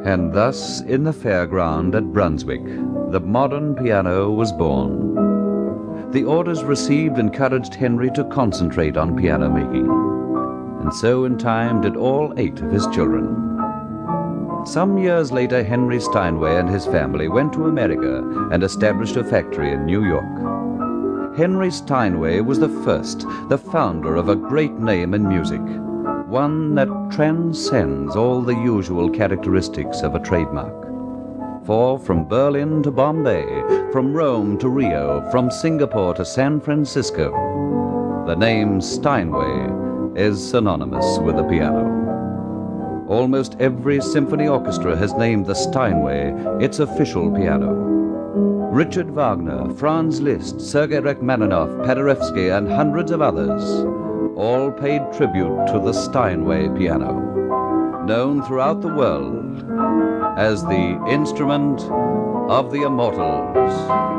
And thus, in the fairground at Brunswick, the modern piano was born. The orders received encouraged Henry to concentrate on piano making, and so in time did all 8 of his children. Some years later, Henry Steinway and his family went to America and established a factory in New York. Henry Steinway was the founder of a great name in music, one that transcends all the usual characteristics of a trademark. For from Berlin to Bombay, from Rome to Rio, from Singapore to San Francisco, the name Steinway is synonymous with the piano. Almost every symphony orchestra has named the Steinway its official piano. Richard Wagner, Franz Liszt, Sergei Rachmaninoff, Paderewski, and hundreds of others all paid tribute to the Steinway piano, known throughout the world as the instrument of the immortals.